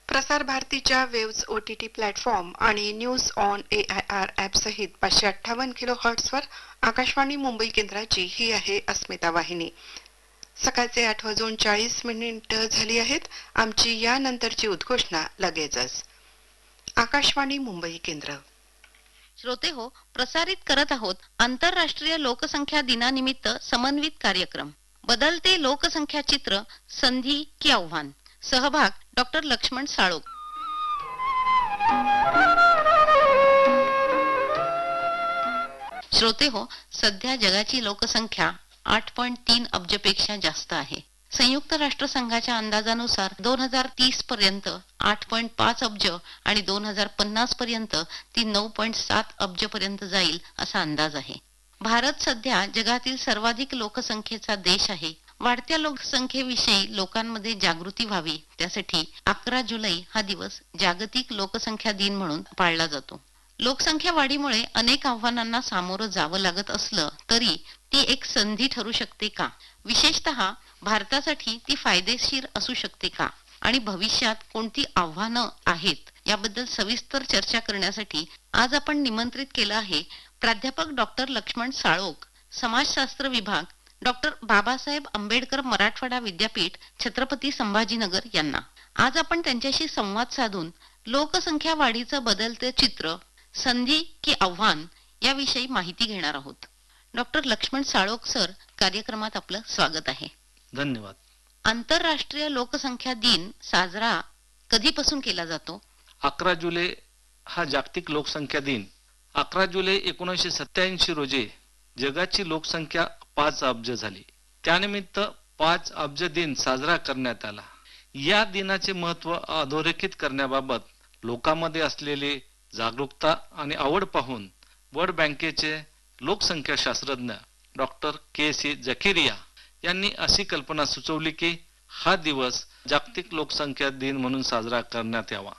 प्रसार भारतीच्या waves OTT platform आणि न्यूज ऑन AIR ॲप सहित 558 किलोहर्ट्झवर आकाशवाणी मुंबई केंद्राची ही आहे अस्मिता वाहिनी. सकाळचे 8:40 झाली आहेत. आमची यानंतरची उद्घोषणा लगेचच. आकाशवाणी मुंबई केंद्र. श्रोते हो, प्रसारित करत आहोत आंतरराष्ट्रीय लोकसंख्या दिनानिमित्त समन्वित कार्यक्रम बदलते लोकसंख्या चित्र, संधी की आव्हान. सहभाग डॉक्टर लक्ष्मण साळोख. श्रोते हो, सध्या जगाची लोकसंख्या 8.3 अब्जपेक्षा जास्त आहे. संयुक्त राष्ट्रसंघाच्या अंदाजानुसार 2030 पर्यंत 8.5 अब्ज आणि 2050 पर्यंत ती 9.7 अब्ज पर्यंत जाईल असा अंदाज आहे. भारत सध्या जगातील सर्वाधिक लोकसंख्येचा देश आहे. वाढत्या लोकसंख्येविषयी लोकांमध्ये जागृती व्हावी त्यासाठी 11 जुलै हा दिवस जागतिक लोकसंख्या दिन म्हणून पाळला जातो. लोकसंख्या वाढीमुळे अनेक आव्हानांना सामोरं जावं लागत असलं तरी ती एक संधी ठरू शकते का? विशेषतः भारतासाठी ती फायदेशीर असू शकते का? आणि भविष्यात कोणती आव्हानं आहेत याबद्दल सविस्तर चर्चा करण्यासाठी आज आपण निमंत्रित केलं आहे प्राध्यापक डॉक्टर लक्ष्मण साळोख, समाजशास्त्र विभाग, डॉक्टर बाबासाहेब आंबेडकर मराठवाडा विद्यापीठ, छत्रपती संभाजीनगर यांना. आज आपण त्यांच्याशी संवाद साधून लोकसंख्या वाढीचं बदलते चित्र, संधी की आव्हान याविषयी माहिती घेणार आहोत. डॉक्टर लक्ष्मण साळोख सर, कार्यक्रमात आपलं स्वागत आहे. धन्यवाद. आंतरराष्ट्रीय लोकसंख्या दिन साजरा कधीपासून केला जातो? 11 जुलै हा जागतिक लोकसंख्या दिन. 11 जुलै 1987 रोजी जगाची लोकसंख्या 5 अब्ज झाली. त्यानिमित्त 5 अब्ज दिन साजरा करण्यात आला. या दिनाचे महत्त्व अधोरेखित करण्याबाबत लोकांमध्ये असलेली जागरूकता आणि आवड पाहून वर्ल्ड बँकेचे लोकसंख्या शास्त्रज्ञ डॉक्टर KC जकिरिया यांनी अशी कल्पना सुचवली की हा दिवस जागतिक लोकसंख्या दिन म्हणून साजरा करण्यात यावा.